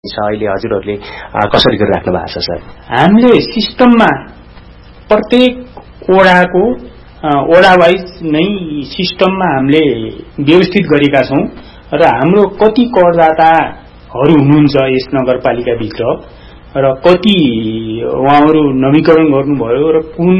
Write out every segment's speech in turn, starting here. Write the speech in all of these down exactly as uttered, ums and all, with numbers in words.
अहिले हजुरहरूले कसरी गरिराख्नु भएको छ सर? हामीले सिस्टममा प्रत्येक ओडाको ओडा वाइज नै सिस्टममा हामीले व्यवस्थित गरेका छौं र हाम्रो कति करदाताहरू हुनुहुन्छ यस नगरपालिका भित्र र कति उहाँहरू नवीकरण गर्नुभयो र कुन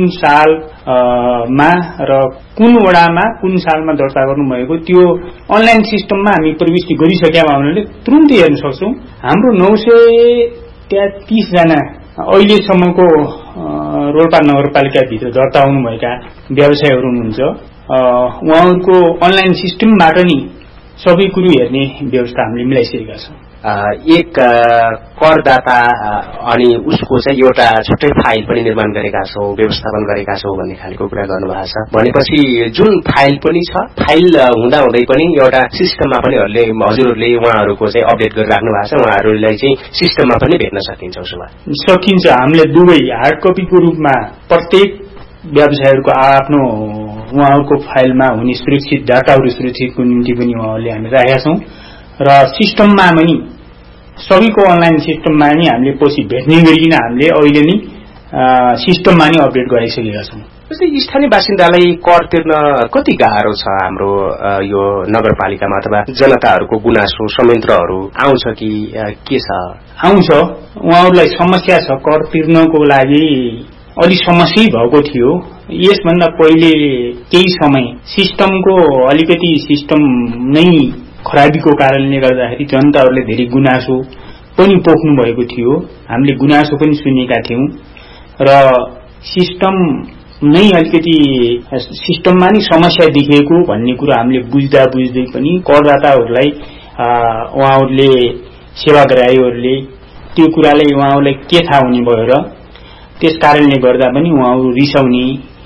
सालमा र कुन वडामा कुन सालमा दर्ता गर्नुभएको त्यो अनलाइन सिस्टममा हामी प्रविष्टि गरिसकेका हुनाले तुरुन्तै हेर्न सक्छौं। हाम्रो नौ सय तेत्तीस जना अहिलेसम्मको रोल्पा नगरपालिका भित्र दर्ता हुनुभएका व्यवसायहरू हुनुहुन्छ। उहाँहरूको अनलाइन सिस्टमबाट नि सबै कुरो हेर्ने व्यवस्था हामीले मिलाइसकेका छौं। एक करदाता अनि उसको चाहिँ एउटा छुट्टै फाइल पनि निर्माण गरेका छौं, व्यवस्थापन गरेका छौं भन्ने खालको कुरा गर्नुभएको छ। भनेपछि जुन फाइल पनि छ, फाइल हुँदा हुँदै पनि एउटा सिस्टममा पनि हजुरहरूले उहाँहरूको चाहिँ अपडेट गरिराख्नु भएको छ, उहाँहरूलाई चाहिँ सिस्टममा पनि भेट्न सकिन्छ उसो भए? सकिन्छ। हामीले दुवै हार्ड कपीको रूपमा प्रत्येक व्यवसायहरूको आफ्नो उहाँहरूको फाइलमा हुने सुरक्षित डाटाहरू सुरक्षितको निम्ति पनि उहाँहरूले हामी राखेका छौं र सिस्टममा पनि सबैको अनलाइन सिस्टममा नि हामीले पछि भेट्ने गरिकन हामीले अहिले नि सिस्टममा नि अपडेट गराइसकेका छौं। जस्तै स्थानीय बासिन्दालाई कर तिर्न कति गाह्रो छ हाम्रो यो नगरपालिकामा अथवा जनताहरूको गुनासो संयन्त्रहरू आउँछ कि के छ? आउँछ, उहाँहरूलाई समस्या छ। कर तिर्नको लागि अलि समस्या भएको थियो। यसभन्दा पहिले केही समय सिस्टमको अलिकति सिस्टम नै खराबीको कारणले गर्दाखेरि जनताहरूले धेरै गुनासो पनि पोख्नु भएको थियो। हामीले गुनासो पनि सुनेका थियौं र सिस्टम नै अलिकति सिस्टममा नि समस्या देखिएको भन्ने कुरा हामीले बुझ्दा बुझ्दै पनि करदाताहरूलाई उहाँहरूले सेवाग्राहीहरूले त्यो कुराले उहाँहरूलाई के थाहा हुने भयो र त्यस कारणले गर्दा पनि उहाँहरू रिसाउने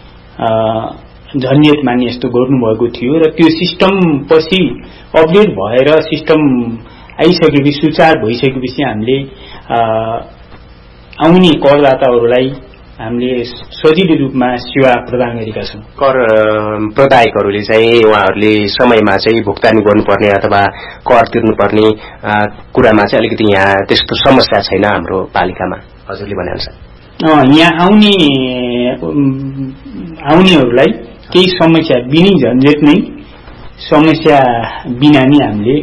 झन्झट मान्ने यस्तो गर्नुभएको थियो र त्यो सिस्टम पछि अपडेट भएर सिस्टम आइसकेपछि सुचार भइसकेपछि हामीले आउने करदाताहरूलाई हामीले सजिलो रूपमा सेवा प्रदान गरेका छौं। कर प्रदायकहरूले चाहिँ उहाँहरूले समयमा चाहिँ भुक्तानी गर्नुपर्ने अथवा कर तिर्नुपर्ने कुरामा चाहिँ अलिकति यहाँ त्यस्तो समस्या छैन हाम्रो पालिकामा हजुरले भने अनुसार? यहाँ आउने आउनेहरूलाई केही समस्या बिना झन्झट नै समस्या बिना नै हामीले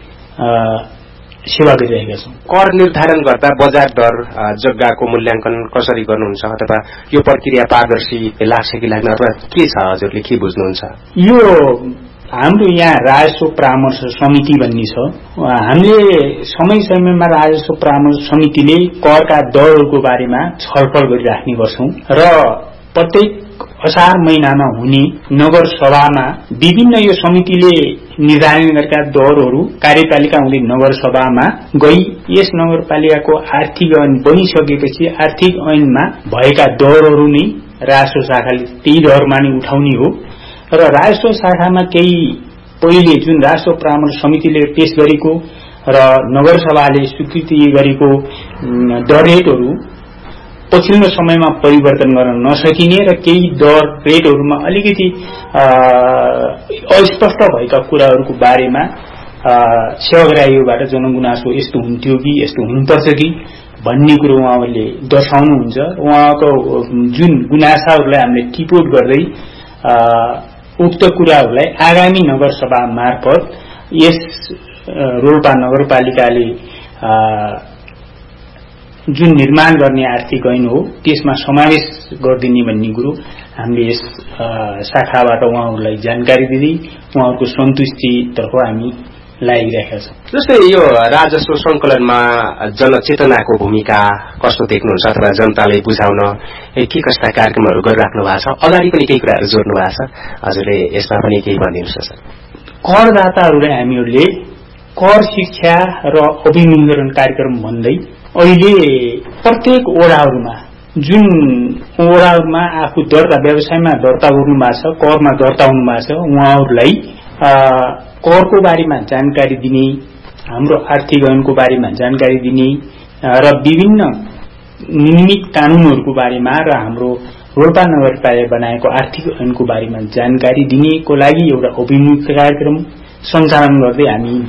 सेवा गरिरहेका छौं। कर निर्धारण गर्दा बजार दर जग्गाको मूल्याङ्कन कसरी गर्नुहुन्छ अथवा यो प्रक्रिया पारदर्शी लाग्छ कि लाग्दैन अथवा के छ हजुरले के बुझ्नुहुन्छ? यो हाम्रो यहाँ राजस्व परामर्श समिति भन्ने छ। हामीले समय समयमा राजस्व परामर्श समितिले करका दरहरूको बारेमा छलफल गरिराख्ने गर्छौं र प्रत्येक असार महिनामा हुने नगर सभामा विभिन्न यो समितिले निर्धारण गरेका दरहरू कार्यपालिका हुँदै नगर सभामा गई यस नगरपालिकाको आर्थिक ऐन बनिसकेपछि आर्थिक ऐनमा भएका दरहरू नै राजस्व शाखाले त्यही दरमा नै उठाउने हो र राजस्व शाखामा केही पहिले जुन राजस्व परामर्श समितिले पेश गरेको र नगरसभाले स्वीकृति गरेको दर रेटहरू पछिल्लो समयमा परिवर्तन गर्न नसकिने र केही दर रेटहरूमा अलिकति अस्पष्ट भएका कुराहरूको बारेमा सेवाग्राहीबाट जनगुनासो यस्तो हुन्थ्यो कि यस्तो हुनुपर्छ कि भन्ने कुरो उहाँहरूले दर्शाउनुहुन्छ। उहाँको जुन गुनासाहरूलाई हामीले टिपोट गर्दै उक्त कुराहरूलाई आगामी नगरसभा मार्फत यस रोल्पा नगरपालिकाले जुन निर्माण गर्ने आर्थिक ऐन हो त्यसमा समावेश गरिदिने भन्ने कुरो हामीले यस शाखाबाट उहाँहरूलाई जानकारी दिँदै उहाँहरूको सन्तुष्टितर्फ हामी लागिरहेका छौं। जस्तै यो राजस्व संकलनमा जनचेतनाको भूमिका कस्तो देख्नुहुन्छ अथवा जनताले बुझाउन के कस्ता कार्यक्रमहरू गरिराख्नु भएको छ? अगाडि पनि केही कुराहरू जोड्नु भएको छ, हजुरले यसमा पनि केही भनिदिनुहोस् सर। करदाताहरूलाई हामीहरूले कर शिक्षा र अभिमुखीकरण कार्यक्रम भन्दै अहिले प्रत्येक ओडाहरूमा जुन ओडाहरूमा आफू दर्ता व्यवसायमा दर्ता गर्नु भएको छ, करमा दर्ता हुनु भएको छ, उहाँहरूलाई करको बारेमा जानकारी दिने, हाम्रो आर्थिक ऐनको बारेमा जानकारी दिने र विभिन्न नियमित कानूनहरूको बारेमा र हाम्रो रोल्पा नगरपालिकाले बनाएको आर्थिक ऐनको बारेमा जानकारी दिनेको लागि एउटा अभिमुख कार्यक्रम सञ्चालन गर्दै हामी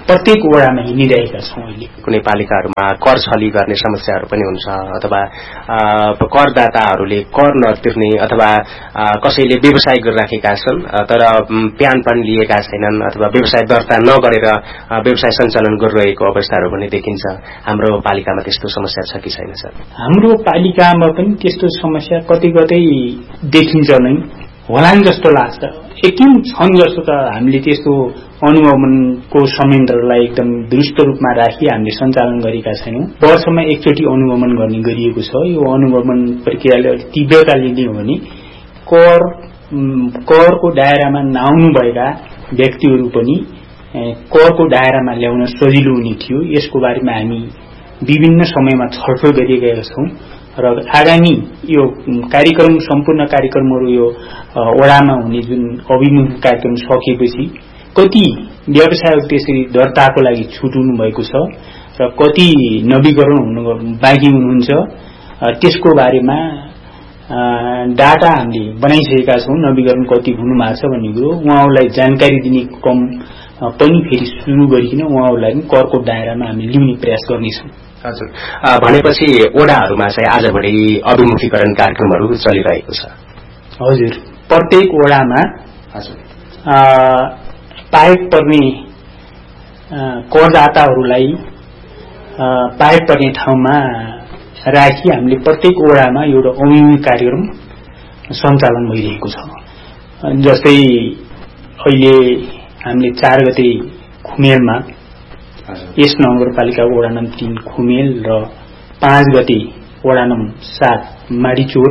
प्रत्येक वडामा हिँडिरहेका छौँ। अहिले कुनै पालिकाहरूमा कर छली गर्ने समस्याहरू पनि हुन्छ अथवा करदाताहरूले कर नतिर्ने अथवा कसैले व्यवसाय गरिराखेका छन् तर प्यान पनि लिएका छैनन् अथवा व्यवसाय दर्ता नगरेर व्यवसाय सञ्चालन गरिरहेको अवस्थाहरू पनि देखिन्छ। हाम्रो पालिकामा त्यस्तो समस्या छ कि छैन सर? हाम्रो पालिकामा पनि त्यस्तो समस्या कतै कतै देखिन्छ नै होलान् जस्तो लाग्छ। एकिन छन् जस्तो त हामीले त्यस्तो अनुगमनको संयन्त्रलाई एकदम दुरुस्त रूपमा राखी हामीले सञ्चालन गरेका छैनौं। वर्षमा एकचोटि अनुगमन गर्ने गरिएको छ। यो अनुगमन प्रक्रियाले अलिक तीव्रता लिने हो भने कर करको दायरामा नआउनु भएका व्यक्तिहरू पनि करको दायरामा ल्याउन सजिलो हुने थियो। यसको बारेमा हामी विभिन्न समयमा छलफल गरिरहेका छौं र आगामी यो कार्यक्रम सम्पूर्ण कार्यक्रमहरू यो वडामा हुने जुन अभिमुख कार्यक्रम सकिएपछि कति व्यवसायहरू त्यसरी दर्ताको लागि छुट्नु भएको छ र कति नवीकरण हुनु बाँकी हुनुहुन्छ त्यसको बारेमा डाटा हामीले बनाइसकेका छौं। नवीकरण कति हुनु भएको छ भन्ने कुरो उहाँहरूलाई जानकारी दिने क्रम पनि फेरि सुरु गरिकन उहाँहरूलाई पनि करको दायरामा हामी ल्याउने प्रयास गर्नेछौं। हजुर, भनेपछि वडाहरूमा चाहिँ आजभोलि अभिमुखीकरण कार्यक्रमहरू चलिरहेको छ? हजुर, प्रत्येक वडामा हजुर पाएक पर्ने करदाताहरूलाई पाएक पर्ने ठाउँमा राखी हामीले प्रत्येक वडामा एउटा अभिमुखी कार्यक्रम सञ्चालन भइरहेको छ। जस्तै अहिले हामीले चार गते खुमेलमा यस नगरपालिका वडा नम्बर तीन खुमेल र पाँच गते वडा नम्बर सात माडीचोर,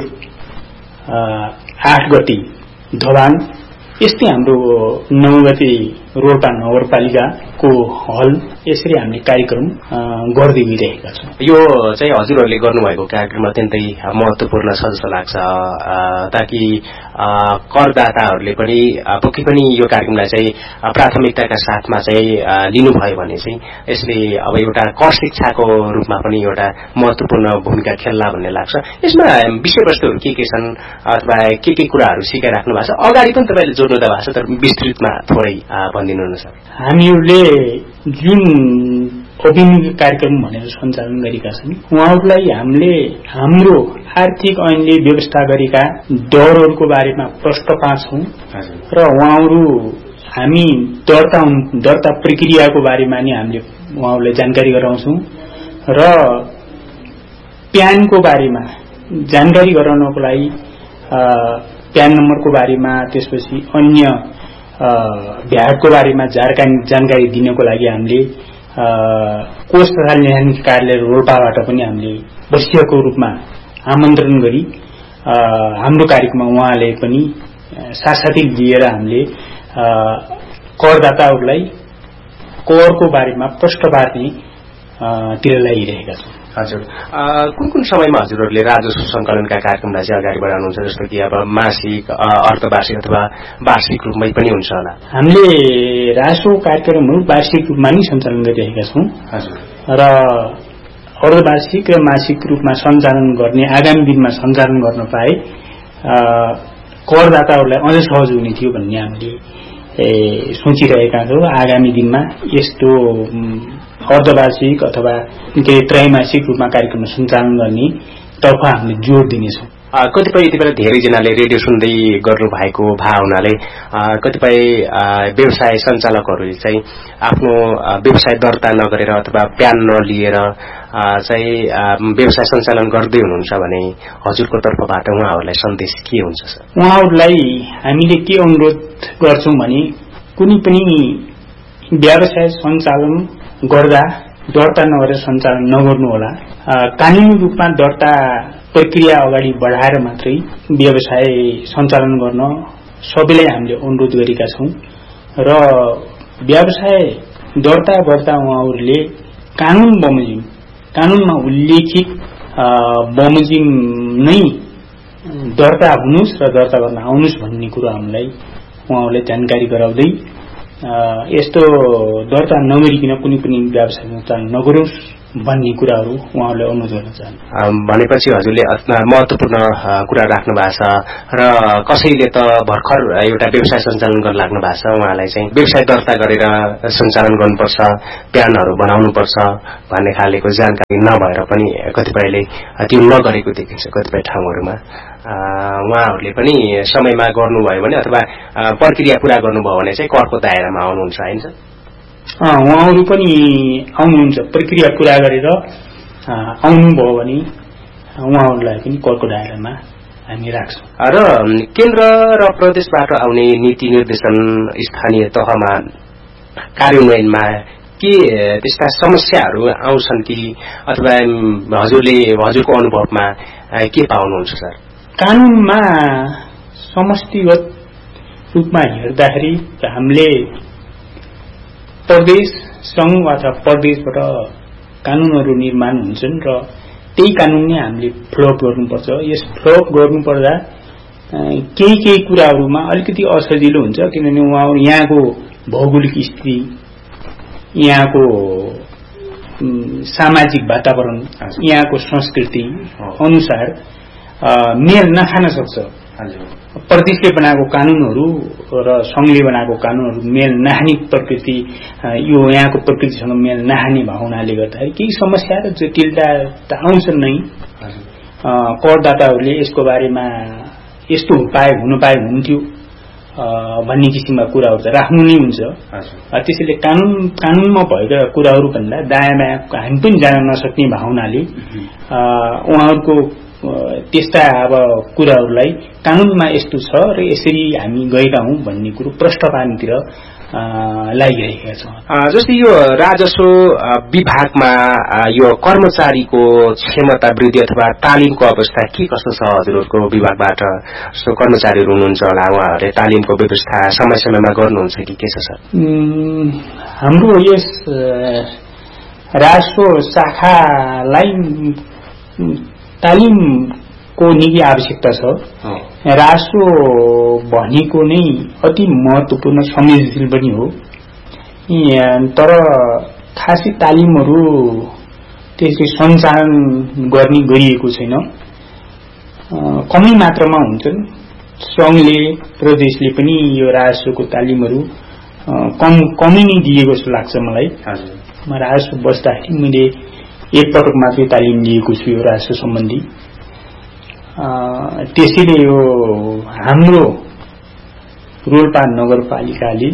आठ गते धवाङ, यस्तै हाम्रो नौ गते रोल्पा नगरपालिकाको हल यसरी हामीले कार्यक्रम गर्दै गइरहेका छौं। यो चाहिँ हजुरहरूले गर्नुभएको कार्यक्रम अत्यन्तै महत्वपूर्ण छ जस्तो लाग्छ ताकि करदाताहरूले पनि पक्कै पनि यो कार्यक्रमलाई चाहिँ प्राथमिकताका साथमा चाहिँ लिनुभयो भने चाहिँ यसले अब एउटा कर शिक्षाको रूपमा पनि एउटा महत्वपूर्ण भूमिका खेल्ला भन्ने लाग्छ। यसमा विषयवस्तुहरू के के छन् अथवा के के कुराहरू सिकाइराख्नु भएको छ? अगाडि पनि तपाईँले जोड्नु त भएको छ तर विस्तृतमा थोरै भनिदिनु न सर। हामीहरूले जुन अभिमुखी कार्यक्रम भनेर सञ्चालन गरेका छन् उहाँहरूलाई हामीले हाम्रो आर्थिक ऐनले व्यवस्था गरेका दरहरूको बारेमा प्रश्न पार्छौं र उहाँहरू हामी दर्ता दर्ता प्रक्रियाको बारेमा नि हामीले उहाँहरूलाई जानकारी गराउँछौं र प्यानको बारेमा जानकारी गराउनको लागि प्यान नम्बरको बारेमा त्यसपछि अन्य भ्याटको बारेमा जानकारी दिनको लागि हामीले कोष तथा न्यायाधीश कार्यालय रोल्पाबाट पनि हामीले वसियको रूपमा आमन्त्रण गरी हाम्रो कार्यक्रममा उहाँले पनि साथसाथै लिएर हामीले करदाताहरूलाई करको बारेमा प्रश्न पार्ने तिर लगाइरहेका छौं। हजुर, कुन कुन समयमा हजुरहरूले राजस्व संकलनका कार्यक्रमलाई चाहिँ अगाडि बढाउनुहुन्छ? जस्तो कि अब मासिक, अर्धवार्षिक अथवा वार्षिक रूपमै पनि हुन्छ होला? हामीले राजस्व कार्यक्रमहरू वार्षिक रूपमा नै सञ्चालन गरिरहेका छौं। हजुर, र अर्धवार्षिक र मासिक रूपमा सञ्चालन गर्ने आगामी दिनमा सञ्चालन गर्न पाए करदाताहरूलाई अझ सहज हुने थियो भन्ने हामीले सोचिरहेका छौं। आगामी दिनमा यस्तो अर्धवार्षिक अथवा के त्रैमासिक रूपमा कार्यक्रम सञ्चालन गर्ने तर्फ हामीले जोड दिनेछौं। कतिपय यति बेला धेरैजनाले रेडियो सुन्दै गर्नु भएको भए हुनाले कतिपय व्यवसाय सञ्चालकहरूले चाहिँ आफ्नो व्यवसाय दर्ता नगरेर अथवा प्यान नलिएर चाहिँ व्यवसाय सञ्चालन गर्दै हुनुहुन्छ भने हजुरको तर्फबाट उहाँहरूलाई सन्देश के हुन्छ सर? उहाँहरूलाई हामीले के अनुरोध गर्छौं भने कुनै पनि व्यवसाय सञ्चालन गर्दा दर्ता नगरेर सञ्चालन नगर्नु होला। कानूनी रूपमा दर्ता प्रक्रिया अगाडि बढाएर मात्रै व्यवसाय सञ्चालन गर्न सबैलाई हामीले अनुरोध गरेका छौं र व्यवसाय दर्ता गर्दा उहाँहरूले कानून बमोजिम कानूनमा उल्लेखित बमोजिम नै दर्ता हुनुस् र दर्ता गर्न आउनुस् भन्ने कुरा हामीलाई उहाँहरूले जानकारी गराउँदै यस्तो दर्ता नगरिकन कुनै पनि व्यवसाय सञ्चालन नगरोस् भन्ने कुराहरू उहाँहरूले अनुरोध गर्न चाहन्छु। भनेपछि हजुरले महत्त्वपूर्ण कुरा राख्नु भएको छ र कसैले त भर्खर एउटा व्यवसाय सञ्चालन गर्न लाग्नु भएको छ, उहाँलाई चाहिँ व्यवसाय दर्ता गरेर सञ्चालन गर्नुपर्छ, प्यानहरू बनाउनुपर्छ भन्ने खालेको जानकारी नभएर पनि कतिपयले त्यो नगरेको देखिन्छ कतिपय ठाउँहरूमा। उहाँहरूले पनि समयमा गर्नुभयो भने अथवा प्रक्रिया पूरा गर्नुभयो भने चाहिँ करको दायरामा आउनुहुन्छ हैन? उहाँहरू पनि आउनुहुन्छ, प्रक्रिया पूरा गरेर आउनुभयो भने उहाँहरूलाई पनि करको दायरामा हामी राख्छौँ। र केन्द्र र प्रदेशबाट आउने नीति निर्देशन स्थानीय तहमा कार्यान्वयनमा के त्यस्ता समस्याहरू आउँछन् कि अथवा हजुरले हजुरको अनुभवमा के पाउनुहुन्छ सर? कानूनमा समष्टिगत रूपमा हेर्दाखेरि हामीले प्रदेश संघ अथवा प्रदेशबाट कानूनहरू निर्माण हुन्छन् र त्यही कानून नै हामीले फ्लोप गर्नुपर्छ। यस फ्लोप गर्नुपर्दा केही केही कुराहरूमा अलिकति असजिलो हुन्छ, किनभने उहाँहरू यहाँको भौगोलिक स्थिति, यहाँको सामाजिक वातावरण, यहाँको संस्कृति अनुसार मेल नखान सक्छ। प्रदेशले बनाएको कानूनहरू र संघले बनाएको कानूनहरू मेल नखाने प्रकृति, यो यहाँको प्रकृतिसँग मेल नखाने भावनाले गर्दाखेरि केही समस्या र जटिलता त आउँछन् नै। करदाताहरूले यसको बारेमा यस्तो उपाय हुन पाए हुन्थ्यो भन्ने किसिमका कुराहरू त राख्नु नै हुन्छ। त्यसैले कानून कानूनमा भएका कुराहरू भन्दा दायाँ बायाँ हामी पनि जान नसक्ने भावनाले उहाँहरूको त्यस्ता अब कुराहरूलाई कानूनमा यस्तो छ र यसरी हामी गएका हौं भन्ने कुरो प्रष्ट पार्नेतिर लागिरहेका छौं। जस्तै यो राजस्व विभागमा यो कर्मचारीको क्षमता वृद्धि अथवा तालिमको अवस्था के कस्तो छ हजुरहरूको विभागबाट? जस्तो कर्मचारीहरू हुनुहुन्छ होला, उहाँहरूले तालिमको व्यवस्था समय समयमा गर्नुहुन्छ कि के छ सर? हाम्रो यस राजस्व शाखालाई तालिमको निकै आवश्यकता छ। राजस्व भनेको नै अति महत्वपूर्ण संवेदनशील पनि हो, तर खासै तालिमहरू त्यसले सञ्चालन गर्ने गरिएको छैन, कमै मात्रामा हुन्छन्। संघले प्रदेशले पनि यो राजस्वको तालिमहरू कम कमै नै दिएको जस्तो लाग्छ मलाई। म राजस्व बस्दाखेरि मैले एकपटक मात्रै तालिम लिएको छु यो राजस्व सम्बन्धी। त्यसैले यो हाम्रो रोल्पा नगरपालिकाले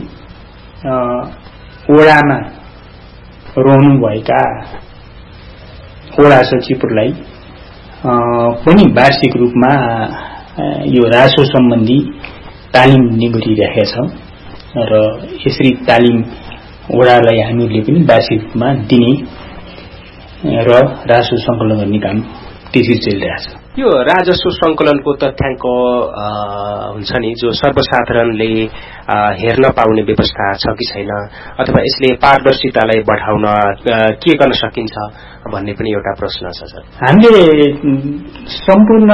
वडामा रहनुभएका वडा सचिवहरूलाई पनि वार्षिक रूपमा यो राजस्व सम्बन्धी तालिम दिने गरिरहेका छ र यसरी तालिम वडालाई हामीहरूले पनि वार्षिक रूपमा दिने र राजस्व संकलन गर्ने काम त्यसरी चलिरहेछ। यो राजस्व संकलनको तथ्याङ्क हुन्छ नि, जो सर्वसाधारणले हेर्न पाउने व्यवस्था छ कि छैन, अथवा यसले पारदर्शितालाई बढाउन के गर्न सकिन्छ भन्ने पनि एउटा प्रश्न छ सर। हामीले सम्पूर्ण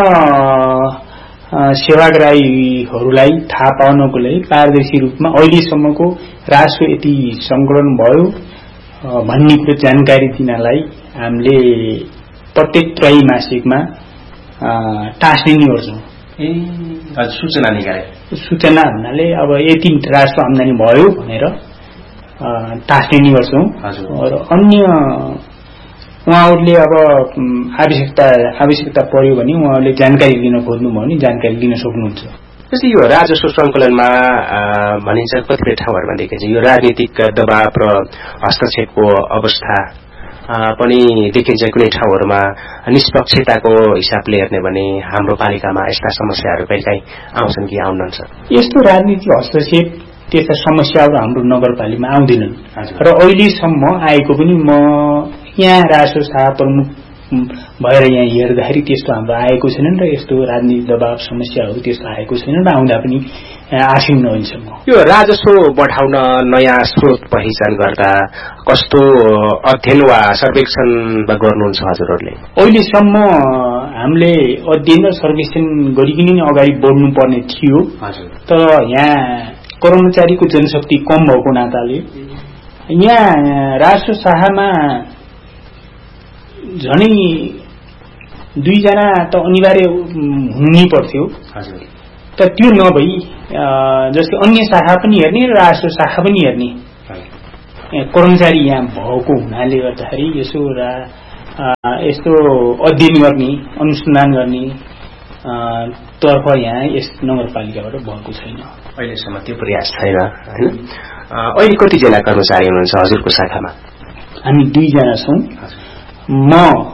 सेवाग्राहीहरूलाई थाहा पाउनको लागि पारदर्शी रूपमा अहिलेसम्मको राजस्व यति संकलन भयो भन्ने कुरो जानकारी दिनलाई हामीले प्रत्येक त्रैमासिकमा टाँस्ने गर्छौं। ए हजुर, सूचना निकाले सूचना भन्नाले अब यति राजस्व आम्दानी भयो भनेर टाँस्ने गर्छौं। र अन्य उहाँहरूले अब आवश्यकता आवश्यकता पर्यो भने उहाँहरूले जानकारी दिन खोज्नुभयो भने जानकारी दिन सक्नुहुन्छ। जस्तै यो राजस्व संकलनमा भनिन्छ कतिपय ठाउँहरूमा देखिन्छ यो राजनीतिक दबाव र हस्तक्षेपको अवस्था पनि देखिन्छ। कुनै ठाउँहरूमा निष्पक्षताको हिसाबले हेर्ने भने हाम्रो पालिकामा यस्ता समस्याहरू कहिलेकाहीँ आउँछन् कि आउनन् सर? यस्तो राजनीतिक हस्तक्षेप त्यस्ता समस्याहरू हाम्रो नगरपालिकामा आउँदैनन् र अहिलेसम्म आएको पनि म यहाँ राजस्व शाखा प्रमुख भएर यहाँ हेर्दाखेरि त्यस्तो हाम्रो आएको छैन र यस्तो राजनीतिक दबाव समस्याहरू त्यस्तो आएको छैन र आउँदा पनि आशंक नहोइसम्म। यो राजस्व बढाउन नयाँ स्रोत पहिचान गर्दा कस्तो अध्ययन वा सर्वेक्षण गर्नुहुन्छ हजुरहरूले? अहिलेसम्म हामीले अध्ययन र सर्वेक्षण गरिकन नै अगाडि बढ्नु पर्ने थियो, तर यहाँ कर्मचारीको जनशक्ति कम भएको नाताले यहाँ राजस्व शाखामा झनै दुईजना त अनिवार्य हुनै पर्थ्यो तर त्यो नभई जस्तै अन्य शाखा पनि हेर्ने र राजस्व शाखा पनि हेर्ने कर्मचारी यहाँ भएको हुनाले गर्दाखेरि यसो यस्तो अध्ययन गर्ने अनुसन्धान गर्ने तर्फ यहाँ यस नगरपालिकाबाट भएको छैन। अहिलेसम्म त्यो प्रयास छैन हैन। अहिले कतिजना कर्मचारी हुनुहुन्छ हजुरको शाखामा? हामी दुईजना छौँ। म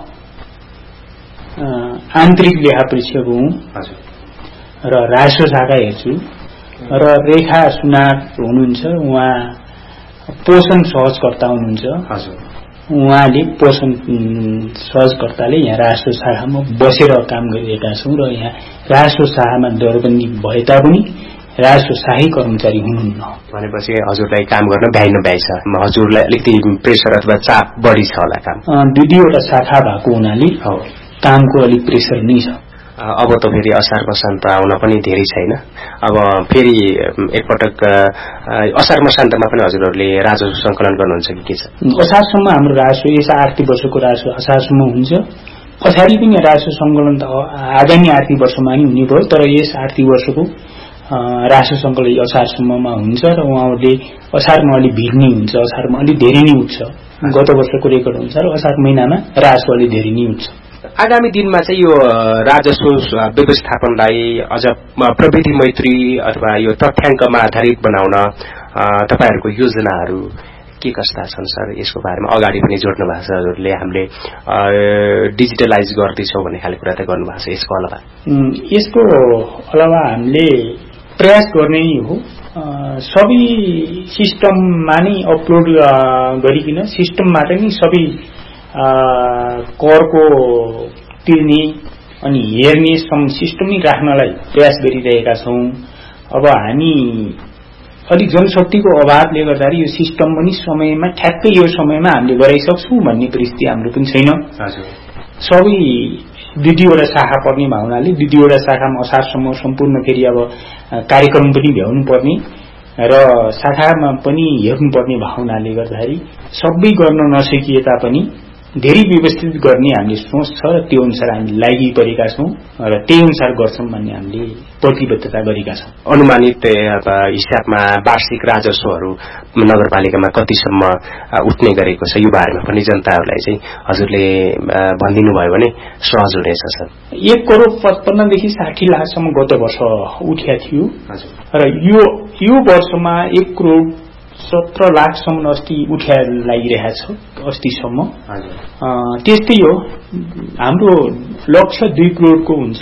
आन्तरिक लेखा परीक्षक हुँ र राजस्व शाखा हेर्छु र रेखा सुनार हुनुहुन्छ, उहाँ पोषण सहजकर्ता हुनुहुन्छ। उहाँले पोषण सहजकर्ताले यहाँ राजस्व शाखामा बसेर काम गरिरहेका छौँ र यहाँ राजस्व शाखामा दरबन्दी भए तापनि राजस्व शाही कर्मचारी हुनुहुन्न। भनेपछि हजुरलाई काम गर्न भ्याइ नभ्याइ छ, हजुरलाई अलिकति प्रेसर अथवा चाप बढी छ होला काम? दुई दुईवटा शाखा भएको हुनाले कामको अलिक प्रेसर नै छ। अब त फेरि असार मसान्त आउन पनि धेरै छैन। अब फेरि एकपटक असार मसान्तमा पनि हजुरहरूले राजस्व संकलन गर्नुहुन्छ कि के छ? असारसम्म हाम्रो राजस्व यस आर्थिक वर्षको राजस्व असारसम्म हुन्छ। पछाडि पनि राजस्व संकलन त आगामी आर्थिक वर्षमा नै हुने भयो, तर यस आर्थिक वर्षको राजस्व संकलन असारसम्ममा हुन्छ र उहाँहरूले असारमा अलि भिड नै हुन्छ, असारमा अलि धेरै नै उठ्छ। गत वर्षको रेकर्ड अनुसार असार महिनामा राजस्व अलि धेरै नै उठ्छ। आगामी दिनमा चाहिँ यो राजस्व व्यवस्थापनलाई अझ प्रविधि मैत्री अथवा यो तथ्याङ्कमा आधारित बनाउन तपाईहरूको योजनाहरू के कस्ता छन् सर? यसको बारेमा अगाडि पनि जोड्नु भएको छ हजुरले, हामीले डिजिटलाइज गर्दैछौँ भन्ने खाले कुरा त गर्नुभएको छ। यसको अलावा यसको अलावा हामीले प्रयास गर्ने हो सबै सिस्टममा नै अपलोड गरिकन सिस्टमबाट नै सबै करको तिर्ने अनि हेर्ने सिस्टमै राख्नलाई प्रयास गरिरहेका छौँ। अब हामी अलिक जनशक्तिको अभावले गर्दाखेरि यो सिस्टम पनि समयमा ठ्याक्कै यो समयमा हामीले गराइसक्छौँ भन्ने परिस्थिति हाम्रो पनि छैन। सबै दुई दुईवटा शाखा पर्ने भावनाले दुई दुईवटा शाखामा असारसम्म सम्पूर्ण फेरि अब कार्यक्रम पनि भ्याउनु पर्ने र शाखामा पनि हेर्नुपर्ने भावनाले गर्दाखेरि सबै गर्न नसकिए तापनि धेरै व्यवस्थित गर्ने हामीले सोच छ र त्यो अनुसार हामी लागि परेका छौँ र त्यही अनुसार गर्छौँ भन्ने हामीले प्रतिबद्धता गरेका छौँ। अनुमानित हिसाबमा वार्षिक राजस्वहरू नगरपालिकामा कतिसम्म उठ्ने गरेको छ यो बारेमा पनि जनताहरूलाई चाहिँ हजुरले भनिदिनु भयो भने सहज हुनेछ सर। एक करोड पचपन्नदेखि साठी लाखसम्म गत वर्ष उठेको थियो र यो यो वर्षमा एक करोड सत्र लाखसम्म अस्ति उठ्या लागिरहेको छ अस्तिसम्म। त्यस्तै हो, हाम्रो लक्ष्य दुई करोडको हुन्छ।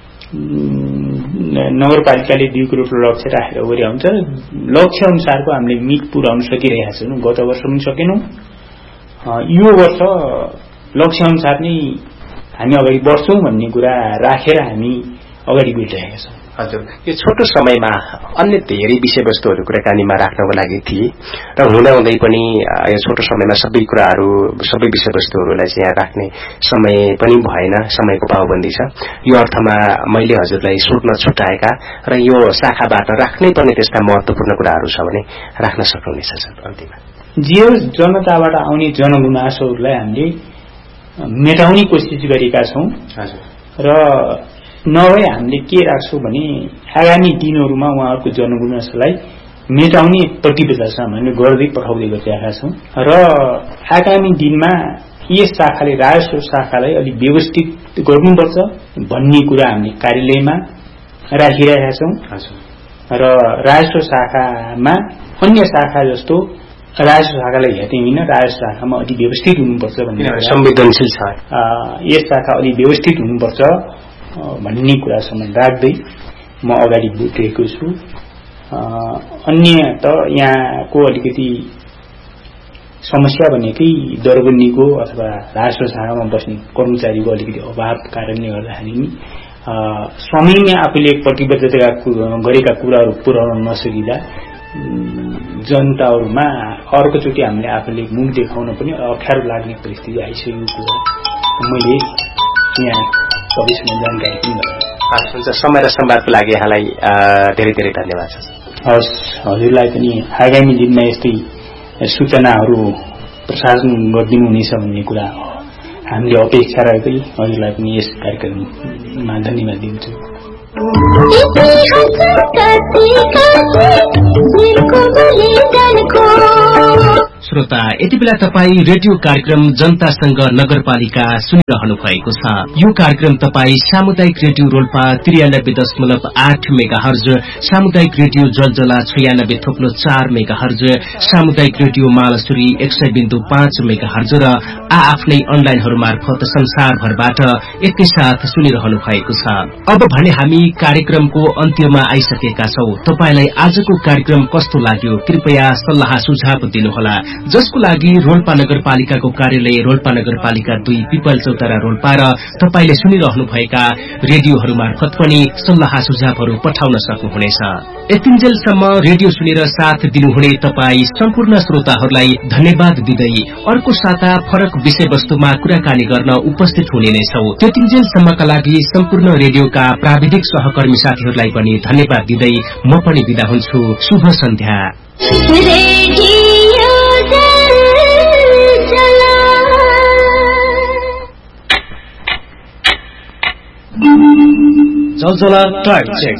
नगरपालिकाले दुई करोडको लक्ष्य राखेर गरे हुन्छ। लक्ष्य अनुसारको हामीले मिट पुर्याउन सकिरहेका छौँ। गत वर्ष पनि सकेनौँ। यो वर्ष लक्ष्य अनुसार नै हामी अगाडि बढ्छौँ भन्ने कुरा राखेर हामी अगाडि बढिरहेका छौँ। हजुर, यो छोटो समयमा अन्य धेरै विषयवस्तुहरू कुराकानीमा राख्नको लागि थिए र हुँदाहुँदै पनि यो छोटो समयमा सबै कुराहरू सबै विषयवस्तुहरूलाई चाहिँ यहाँ राख्ने समय पनि भएन, समयको पाबन्दी छ। यो अर्थमा मैले हजुरलाई सोध्न छुटाएका र यो शाखाबाट राख्नै पर्ने त्यस्ता महत्त्वपूर्ण कुराहरू छ भने राख्न सक्नुहुनेछ सर अन्तिममा? जे जनताबाट आउने जनगुनासोहरूलाई हामीले मेटाउने कोसिस गरेका छौँ र नभए हामीले के राख्छौँ भने आगामी दिनहरूमा उहाँहरूको जनगुनासोलाई मेटाउने प्रतिबद्धता छ, हामीले गर्दै पठाउँदै गरिरहेका छौँ र आगामी दिनमा यस शाखाले राजस्व शाखालाई अलिक व्यवस्थित गर्नुपर्छ भन्ने कुरा हामीले कार्यालयमा राखिरहेका छौँ र राजस्व शाखामा अन्य शाखा जस्तो राजस्व शाखालाई हेर्दै होइन, राजस्व शाखामा अलि व्यवस्थित हुनुपर्छ भन्ने संवेदनशील छ। यस शाखा अलि व्यवस्थित हुनुपर्छ भन्ने कुरासम्म राख्दै म अगाडि बढिरहेको छु। अन्य त यहाँको अलिकति समस्या भनेकै दरबन्दीको अथवा राजस्व शाखामा बस्ने कर्मचारीको अलिकति अभाव कारणले गर्दाखेरि नि समयमै आफूले प्रतिबद्धता गरेका कुराहरू पुर्याउन नसकिँदा जनताहरूमा अर्कोचोटि हामीले आफूले मुख देखाउन पनि अप्ठ्यारो लाग्ने परिस्थिति आइसकेको कुरा मैले यहाँ सबैसँग जानकारी पनि गराएँ। समय र संवादको लागि यहाँलाई धेरै धेरै धन्यवाद छ। हस्, हजुरलाई पनि आगामी दिनमा यस्तै सूचनाहरू प्रसारण गरिदिनु हुनेछ भन्ने कुरा हामीले अपेक्षा राख्दै हजुरलाई पनि यस कार्यक्रममा धन्यवाद दिन्छु। श्रोता, यति बेला तपाईँ रेडियो कार्यक्रम जनतासँग नगरपालिका सुनिरहनु भएको छ। यो कार्यक्रम तपाईँ सामुदायिक रेडियो रोल्पा त्रियानब्बे दशमलव आठ मेगा हर्ज, सामुदायिक रेडियो जलजला छयानब्बे थोप्लो चार मेगा हर्ज, सामुदायिक रेडियो मालसुरी एक सय बिन्दु पाँच मेगा हर्ज र आ आफ्नै अनलाइनहरू मार्फत संसारभरबाट एकैसाथ सुनिरहनु भएको छ। अब भने हामी कार्यक्रमको अन्त्यमा आइसकेका छौं। तपाईलाई आजको कार्यक्रम कस्तो लाग्यो कृपया सल्लाह सुझाव दिनुहोला, जसको लागि रोल्पा नगरपालिकाको कार्यालय रोल्पा नगरपालिका दुई पिपल चौतारा रोल्पा र तपाईले सुनिरहनु भएका रेडियोहरू मार्फत पनि सल्लाह सुझावहरू पठाउन सक्नुहुनेछ। यतिन्जेलसम्म रेडियो सुनेर साथ दिनुहुने तपाई सम्पूर्ण श्रोताहरूलाई धन्यवाद दिँदै अर्को साता फरक विषयवस्तुमा कुराकानी गर्न उपस्थित हुने नै छौं। त्यतिन्जेलसम्मका लागि सम्पूर्ण रेडियोका प्राविधिक सहकर्मी साथीहरूलाई पनि धन्यवाद दिँदै म पनि बिदा हुन्छु। शुभ सन्ध्या। जलजला टाइम चेक।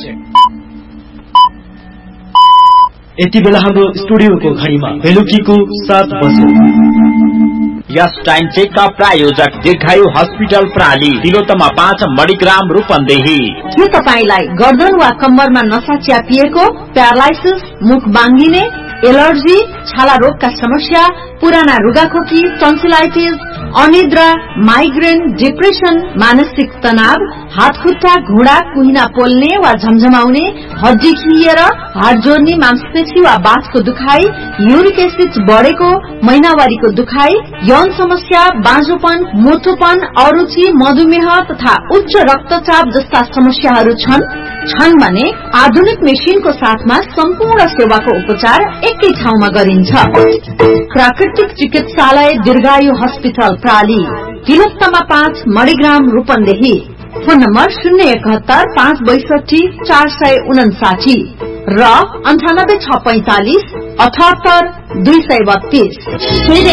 यति बेला हाम्रो स्टुडियोको घडीमा बेलुकीको सात बजे। यस टाइम चेकका प्रायोजक दीर्घायु हस्पिटल प्राली, तिलोत्तमा पाँच मणिग्राम रूपन्देही। के तपाईलाई गर्दन वा कम्मरमा नसा च्यापिएको, प्यारालाइसिस, मुख बाङ्गिने, एलर्जी, छाला रोगका समस्या, पुराना रुगाखोकी, टन्सिलाइटिस, अनिद्रा, माइग्रेन, डिप्रेसन, मानसिक तनाव, हात खुट्टा घुँडा कुहिना पोल्ने वा झमझमाउने, हड्डी खिएर हात जोड्ने, मांसपेशी वा बाँसको दुखाइ, युरिक एसिड बढेको, महिनावारीको दुखाइ, यौन समस्या, बाँझोपन, मोटोपन, अरुचि, मधुमेह तथा उच्च रक्तचाप जस्ता समस्याहरू छन् छन् भने आधुनिक मेसिनको साथमा सम्पूर्ण सेवाको उपचार एकै ठाउँमा गरिन्छ। प्राकृतिक चिकित्सालय दीर्घायु हस्पिटल प्राली, तिलोत्तमा पाँच मणिग्राम रूपन्देही। फोन नम्बर शून्य एकहत्तर पाँच बैसठी चार सय उनासाठी र अन्ठानब्बे छ पैंतालिस अठहत्तर दुई सय बत्तीस।